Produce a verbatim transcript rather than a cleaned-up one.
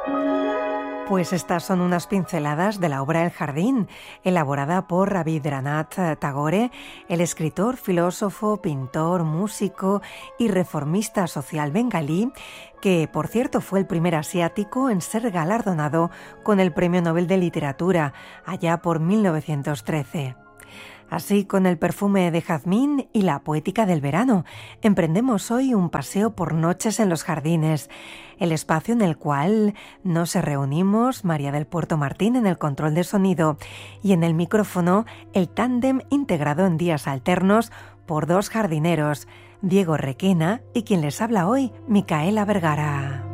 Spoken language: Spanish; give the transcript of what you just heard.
Pues estas son unas pinceladas de la obra El Jardín, elaborada por Rabindranath Tagore, el escritor, filósofo, pintor, músico y reformista social bengalí, que por cierto fue el primer asiático en ser galardonado con el Premio Nobel de Literatura, allá por mil novecientos trece. Así, con el perfume de jazmín y la poética del verano, emprendemos hoy un paseo por Noches en los Jardines, el espacio en el cual nos reunimos María del Puerto Martín en el control de sonido y en el micrófono el tándem integrado en días alternos por dos jardineros, Diego Requena y quien les habla hoy, Micaela Vergara.